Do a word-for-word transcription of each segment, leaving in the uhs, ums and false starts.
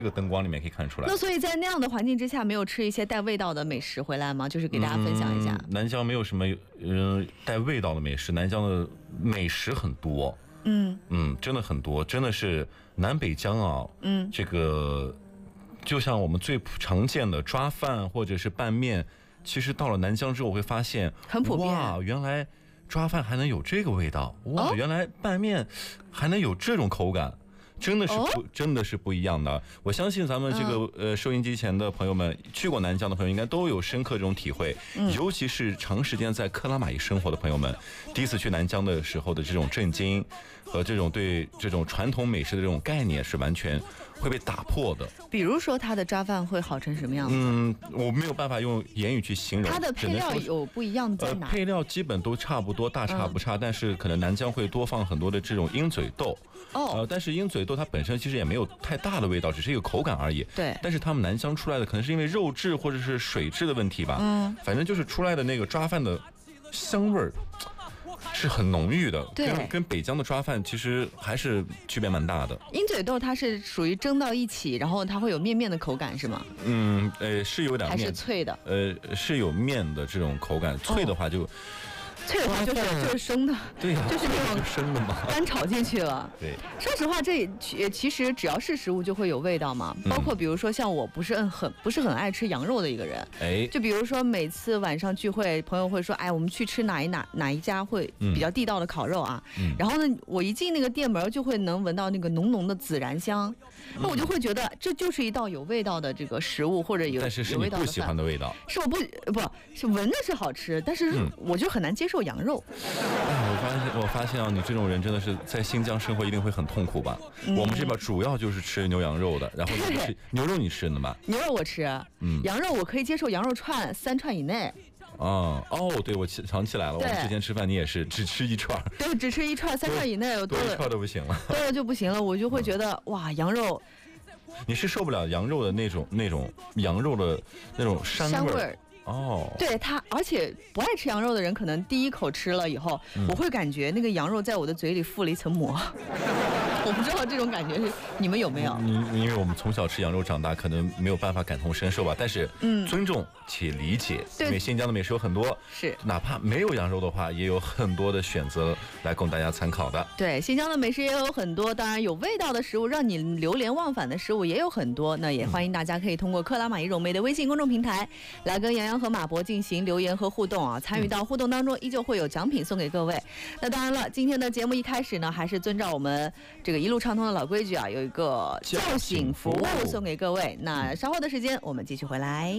这个灯光里面可以看出来。 那所以在那样的环境之下，没有吃一些带味道的美食回来吗？就是给大家分享一下。 嗯、南疆没有什么嗯、呃、带味道的美食，南疆的美食很多。嗯嗯，真的很多，真的是南北疆啊。嗯，这个就像我们最常见的抓饭或者是拌面，其实到了南疆之后，我会发现很普遍。 哇，原来抓饭还能有这个味道，哇，哦、原来拌面还能有这种口感。真的是不、哦、真的是不一样的。我相信咱们这个、嗯、呃收音机前的朋友们，去过南疆的朋友应该都有深刻这种体会、嗯、尤其是长时间在克拉玛依生活的朋友们，第一次去南疆的时候的这种震惊和这种对这种传统美食的这种概念是完全会被打破的。 比如说它的抓饭会好成什么样子？ 嗯，我没有办法用言语去形容。 它的配料有不一样在哪？ 呃、配料基本都差不多，大差不差、嗯、但是可能南疆会多放很多的这种鹰嘴豆。哦，呃，但是鹰嘴豆它本身其实也没有太大的味道，只是一个口感而已。 对。 但是他们南疆出来的可能是因为肉质或者是水质的问题吧。嗯。反正就是出来的那个抓饭的香味儿是很浓郁的， 对， 跟跟北疆的抓饭其实还是区别蛮大的。 鹰嘴豆它是属于蒸到一起，然后它会有面面的口感是吗？ 嗯，呃，是有点面， 还是脆的？ 呃，是有面的这种口感，脆的话就。哦脆的话就是就是生的， 对呀、啊， 就是那种生的嘛， 干炒进去了。 对， 说实话，这其实只要是食物就会有味道嘛。包括比如说像我不是很不是很爱吃羊肉的一个人，哎，就比如说每次晚上聚会，朋友会说，哎，我们去吃哪一哪哪一家会比较地道的烤肉啊？嗯、然后呢，我一进那个店门就会能闻到那个浓浓的孜然香，那、嗯、我就会觉得这就是一道有味道的这个食物，或者有但是是有味道的饭。 不喜欢的味道， 是我不不是闻着是好吃，但是我就很难接受。受羊肉， 哎，我发现，我发现啊，你这种人真的是在新疆生活一定会很痛苦吧？嗯、我们这边主要就是吃牛羊肉的，然后你吃牛肉，你吃的吗？ 牛肉我吃，嗯，羊肉我可以接受，羊肉串三串以内。 啊哦，对，我想起来了，我们之前吃饭你也是只吃一串， 对，只吃一串，三串以内，我多一串都不行了， 多了就不行了，我就会觉得、嗯、哇，羊肉。 你是受不了羊肉的那种那种羊肉的那种膻味儿。哦， 对它，而且不爱吃羊肉的人，可能第一口吃了以后，嗯、我会感觉那个羊肉在我的嘴里附了一层膜。我不知道这种感觉是你们有没有？ 你因为我们从小吃羊肉长大，可能没有办法感同身受吧。但是，嗯，尊重且理解，因为新疆的美食有很多， 是哪怕没有羊肉的话，也有很多的选择来供大家参考的。 对，新疆的美食也有很多，当然有味道的食物，让你流连忘返的食物也有很多。那也欢迎大家可以通过克拉玛依融媒的微信公众平台来跟杨洋和马博进行留言和互动啊！参与到互动当中，依旧会有奖品送给各位。那当然了，今天的节目一开始呢，还是遵照我们这个一路畅通的老规矩啊，有一个叫醒服务送给各位。那稍后的时间，我们继续回来。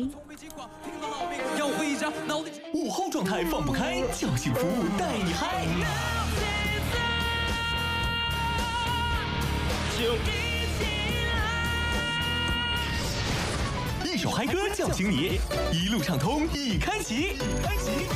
午后状态放不开，叫醒服务带你嗨。一首嗨歌叫醒你，一路畅通已开启，开启。